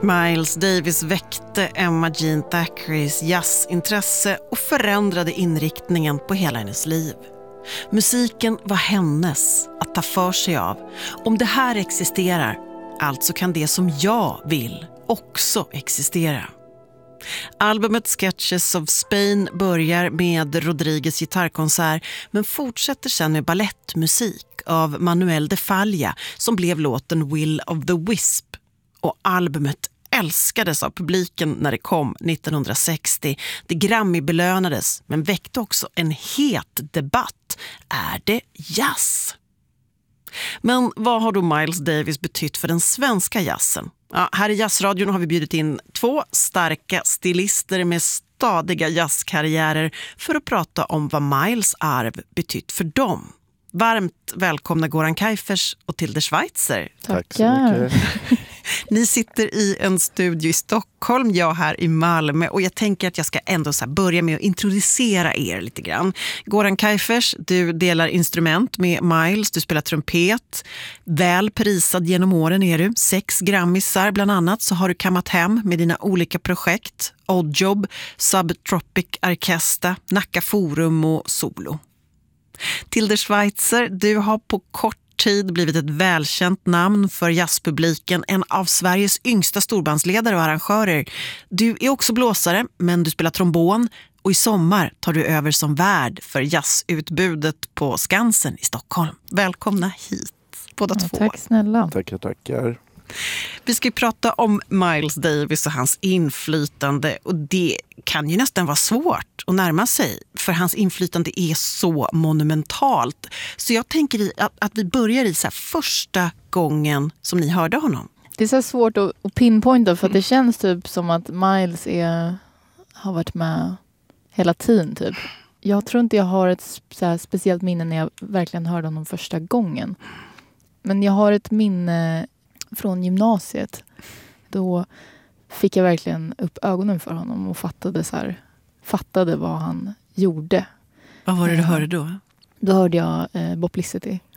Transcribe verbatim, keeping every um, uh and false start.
Miles Davis väckte Emma Jean Thackerys jazzintresse och förändrade inriktningen på hela hennes liv. Musiken var hennes att ta för sig av. Om det här existerar, alltså kan det som jag vill också existera. Albumet Sketches of Spain börjar med Rodriguez gitarrkonsert men fortsätter sen med ballettmusik av Manuel de Falla som blev låten Will of the Wisp. Och albumet älskades av publiken när det kom nittonhundrasextio. Det Grammy-belönades men väckte också en het debatt. Är det jazz? Men vad har då Miles Davis betytt för den svenska jazzen? Ja, här i Jazzradion har vi bjudit in två starka stilister med stadiga jazzkarriärer för att prata om vad Miles arv betytt för dem. Varmt välkomna Goran Kajfers och Tilde Schweitzer. Tack så mycket. Ni sitter i en studio i Stockholm, jag här i Malmö, och jag tänker att jag ska ändå så här börja med att introducera er lite grann. Goran Kajfers, du delar instrument med Miles, du spelar trumpet, väl prisad genom åren är du, sex grammisar bland annat, så har du kammat hem med dina olika projekt, Oddjob, Subtropic Orkester, Nacka Forum och Solo. Tilde Schweitzer, du har på kort tid blivit ett välkänt namn för jazzpubliken, en av Sveriges yngsta storbandsledare och arrangörer. Du är också blåsare, men du spelar trombon och i sommar tar du över som värd för jazzutbudet på Skansen i Stockholm. Välkomna hit, båda ja, två. Tack snälla. Tackar, tackar. Vi ska ju prata om Miles Davis och hans inflytande, och det kan ju nästan vara svårt att närma sig för hans inflytande är så monumentalt. Så jag tänker i att, att vi börjar i så här första gången som ni hörde honom. Det är så svårt att, att pinpointa för att det känns typ som att Miles är, har varit med hela tiden typ. Jag tror inte jag har ett så här speciellt minne när jag verkligen hörde honom första gången. Men jag har ett minne från gymnasiet. Då fick jag verkligen upp ögonen för honom och fattade, så här, fattade vad han gjorde. Vad var det du hörde då? Då hörde jag eh, Bop Licity.